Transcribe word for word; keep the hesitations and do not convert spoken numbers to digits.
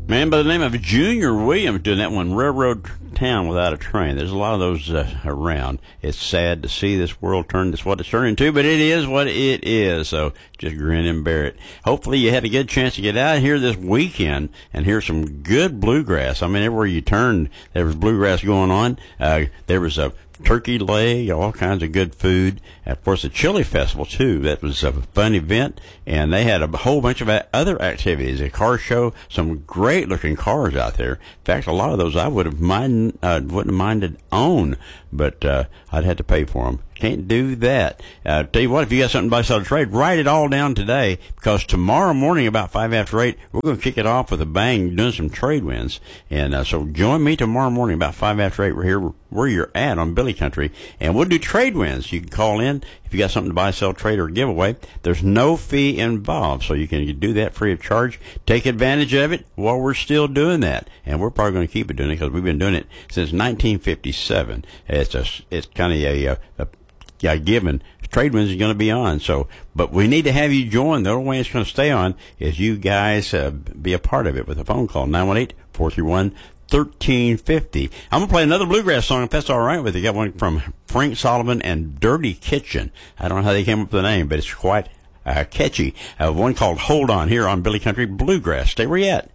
Man by the name of Junior Williams doing that one, Railroad Town Without a Train. There's a lot of those uh, around. It's sad to see this world turn to what it's turning to, but it is what it is. So just grin and bear it. Hopefully you had a good chance to get out here this weekend and hear some good bluegrass. I mean, everywhere you turned, there was bluegrass going on. Uh, there was a turkey leg, all kinds of good food. Of course, the Chili Festival, too. That was a fun event, and they had a whole bunch of other activities, a car show, some great-looking cars out there. In fact, a lot of those I would have mind, uh, wouldn't have minded own, but uh, I'd had to pay for them. Can't do that. Uh, tell you what, if you got something to buy, sell, or trade, write it all down today, because tomorrow morning about five after eight, we're going to kick it off with a bang, doing some trade wins. And uh, so join me tomorrow morning about five after eight. We're here where you're at on Billy Country, and we'll do trade wins. You can call in if you got something to buy, sell, trade, or give away. There's no fee involved, so you can do that free of charge. Take advantage of it while we're still doing that, and we're probably going to keep it doing it because we've been doing it since nineteen fifty-seven. It's a, it's kind of a, a, a yeah, given. Trade wins are going to be on, so but we need to have you join. The only way it's going to stay on is you guys uh, be a part of it with a phone call, nine one eight, four three one, one three five zero. I'm going to play another bluegrass song, if that's all right with you. Got one from Frank Solomon and Dirty Kitchen. I don't know how they came up with the name, but it's quite uh, catchy. Uh, one called Hold On here on Billy Country Bluegrass. Stay where you at.